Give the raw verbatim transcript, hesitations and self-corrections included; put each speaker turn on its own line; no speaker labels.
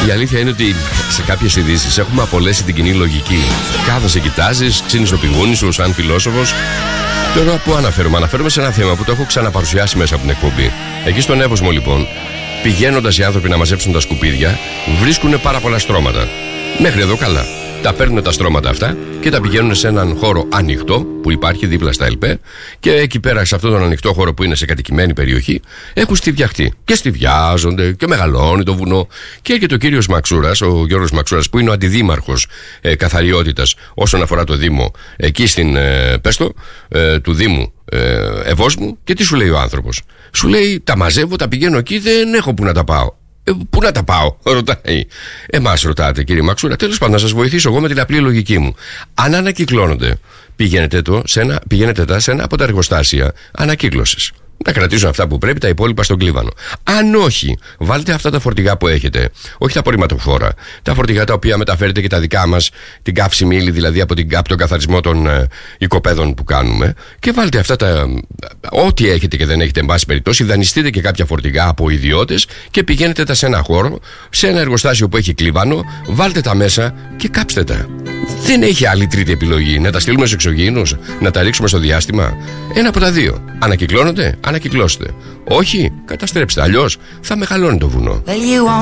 Η αλήθεια είναι ότι σε κάποιες ειδήσεις έχουμε απολέσει την κοινή λογική. Κάθεσαι, κοιτάζεις, ξύνεις το πηγούνι σου σαν φιλόσοφος. Τώρα που αναφέρομαι, αναφέρομαι σε ένα θέμα που το έχω ξαναπαρουσιάσει μέσα από την εκπομπή. Εκεί στον Εύωσμο, λοιπόν, πηγαίνοντας οι άνθρωποι να μαζέψουν τα σκουπίδια, βρίσκουν πάρα πολλά στρώματα. Μέχρι εδώ καλά. Τα παίρνουν τα στρώματα αυτά και τα πηγαίνουν σε έναν χώρο ανοιχτό που υπάρχει δίπλα στα ΕΛΠΕ, και εκεί πέρα, σε αυτόν τον ανοιχτό χώρο που είναι σε κατοικημένη περιοχή, έχουν στιβιαχτεί. Και στιβιάζονται και μεγαλώνει το βουνό. Και έρχεται ο κύριος Μαξούρας, ο Γιώργος Μαξούρας, που είναι ο αντιδήμαρχος ε, καθαριότητας όσον αφορά το Δήμο, εκεί στην ε, Πέστο, ε, του Δήμου ε, Ευόσμου, και τι σου λέει ο άνθρωπος? Σου λέει: τα μαζεύω, τα πηγαίνω εκεί, δεν έχω που να τα πάω. Ε, πού να τα πάω, ρωτάει. Εμάς ρωτάτε, κύριε Μαξούρα. Τέλος πάντων, να σας βοηθήσω εγώ με την απλή λογική μου. Αν ανακυκλώνονται, πηγαίνετε, το σε ένα, πηγαίνετε τα σε ένα από τα εργοστάσια ανακύκλωσης. Να κρατήσουν αυτά που πρέπει, τα υπόλοιπα στον κλίβανο. Αν όχι, βάλτε αυτά τα φορτηγά που έχετε, όχι τα απορριμματοφόρα, τα φορτηγά τα οποία μεταφέρετε και τα δικά μας, την καύσιμη ύλη, δηλαδή από, την, από τον καθαρισμό των ε, οικοπαίδων που κάνουμε, και βάλτε αυτά τα. Ό,τι έχετε και δεν έχετε, εν πάση περιπτώσει, δανειστείτε και κάποια φορτηγά από ιδιώτες και πηγαίνετε τα σε ένα χώρο, σε ένα εργοστάσιο που έχει κλίβανο, βάλτε τα μέσα και κάψτε τα. Δεν έχει άλλη τρίτη επιλογή. Να τα στείλουμε στους εξωγήινους, να τα ρίξουμε στο διάστημα. Ένα από τα δύο. Ανακυκλώνονται, ανακυκλώστε. Όχι, καταστρέψτε. Αλλιώς θα μεγαλώνει το βουνό.